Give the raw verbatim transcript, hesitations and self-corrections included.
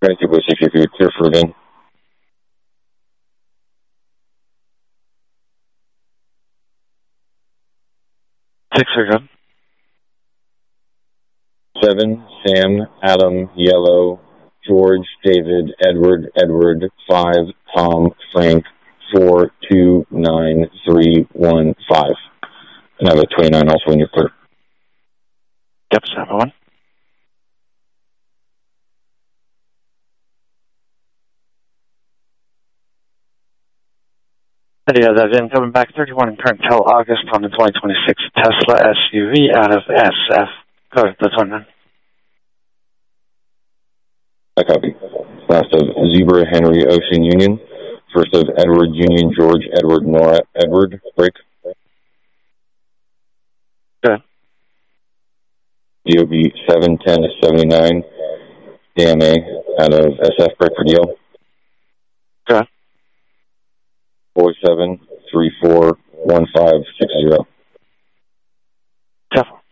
Ready to Bush, if you could clear for again. Six are good. Seven, Sam, Adam, Yellow, George, David, Edward, Edward, five, Tom, Frank, four, two, nine, three, one, five. And I have a twenty-nine also when you're clear. Yep, seven one. Yeah, that's incoming back thirty-one in current till August on the twenty twenty-six Tesla S U V out of S F. Go ahead, that's on then. I copy. Last of Zebra, Henry, Ocean, Union. First of Edward, Union, George, Edward, Nora, Edward. Break. Good. D O B seven ten seventy-nine. D M A out of S F. Break for D L. Good. four seven three four one five six zero. Careful.